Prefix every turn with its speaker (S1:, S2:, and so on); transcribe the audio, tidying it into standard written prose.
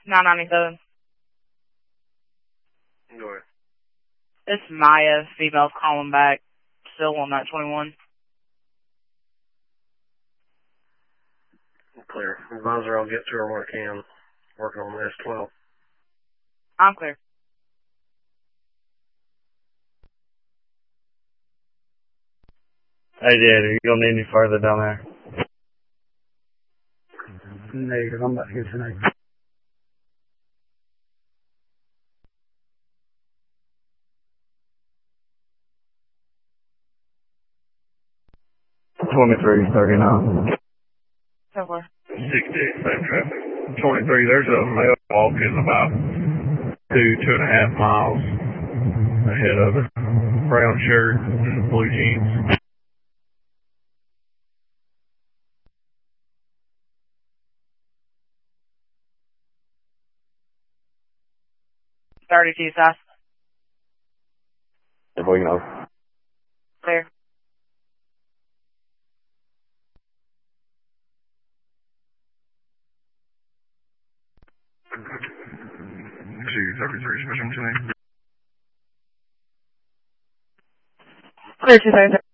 S1: 997.
S2: Go ahead.
S1: It's Maya, female calling back, still on that 21.
S2: Clear. Advisor, I'll get to her when I can. Working on the S12.
S1: I'm clear.
S3: Hey, Dad, are you going to need any further down there?
S4: Negative. I'm about to get tonight.
S3: $23.39.
S1: So far.
S3: 68, same traffic. 23, there's a male walking about 2.5 miles ahead of it. Brown shirt and blue jeans.
S1: $32 south.
S3: If we know.
S1: Clear. Clear 233.